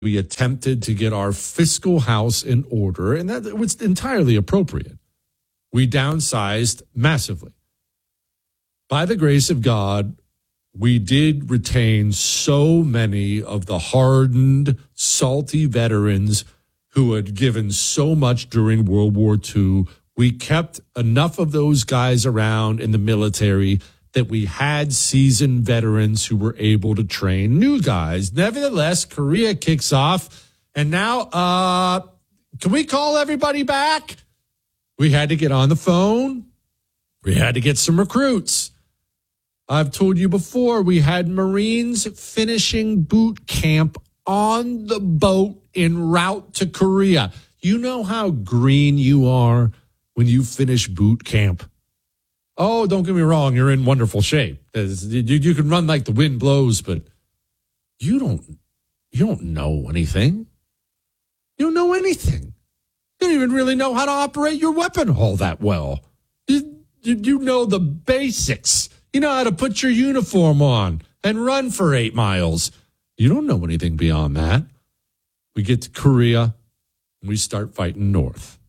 We attempted to get our fiscal house in order, and that was entirely appropriate. We downsized massively. By the grace of God, we did retain so many of the hardened, salty veterans who had given so much during World War II. We kept enough of those guys around in the military that we had seasoned veterans who were able to train new guys. Nevertheless, Korea kicks off, and now, can we call everybody back? We had to get on the phone. We had to get some recruits. I've told you before, we had Marines finishing boot camp on the boat en route to Korea. You know how green you are when you finish boot camp? Oh, don't get me wrong, you're in wonderful shape. You can run like the wind blows, but you don't know anything. You don't know anything. You don't even really know how to operate your weapon all that well. You know the basics. You know how to put your uniform on and run for 8 miles. You don't know anything beyond that. We get to Korea, and we start fighting north.